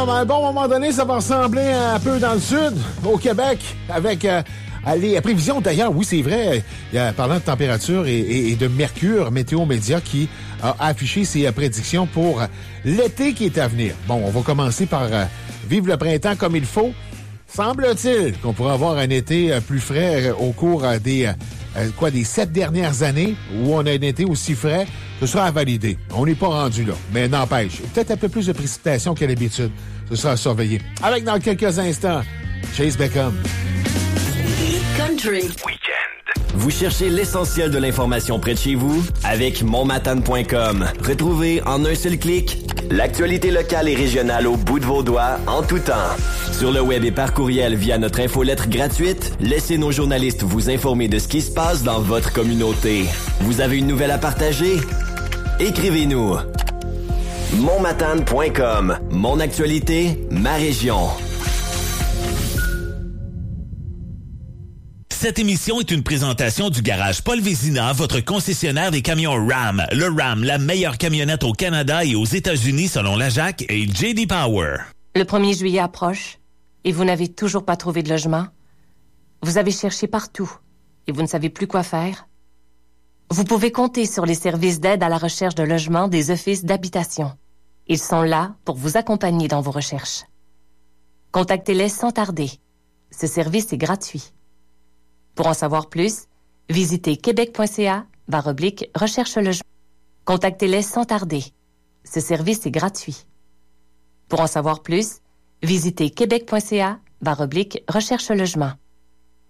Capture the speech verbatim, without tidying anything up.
à un bon moment donné, ça va ressembler un peu dans le sud, au Québec, avec euh, les prévisions. D'ailleurs, oui, c'est vrai, il y a, parlant de température et, et, et de mercure, Météo Média qui a affiché ses prédictions pour l'été qui est à venir. Bon, on va commencer par euh, vivre le printemps comme il faut. Semble-t-il qu'on pourra avoir un été euh, plus frais euh, au cours euh, des... Euh, Euh, quoi, des sept dernières années où on a un été aussi frais, ce sera à valider. On n'est pas rendu là. Mais n'empêche, peut-être un peu plus de précipitation qu'à l'habitude. Ce sera à surveiller. Avec dans quelques instants, Chase Beckham. Country Weekend. Vous cherchez l'essentiel de l'information près de chez vous? Avec Montmatane point com. Retrouvez en un seul clic l'actualité locale et régionale au bout de vos doigts, en tout temps. Sur le web et par courriel via notre infolettre gratuite, laissez nos journalistes vous informer de ce qui se passe dans votre communauté. Vous avez une nouvelle à partager? Écrivez-nous. Montmatane point com. Mon actualité, ma région. Cette émission est une présentation du garage Paul Vézina, votre concessionnaire des camions Ram. Le Ram, la meilleure camionnette au Canada et aux États-Unis selon la Jack et J D Power. Le premier juillet approche et vous n'avez toujours pas trouvé de logement. Vous avez cherché partout et vous ne savez plus quoi faire. Vous pouvez compter sur les services d'aide à la recherche de logement des offices d'habitation. Ils sont là pour vous accompagner dans vos recherches. Contactez-les sans tarder. Ce service est gratuit. Pour en savoir plus, visitez québec.ca barre oblique recherche logement. Contactez-les sans tarder. Ce service est gratuit. Pour en savoir plus, visitez québec.ca barre oblique recherche logement.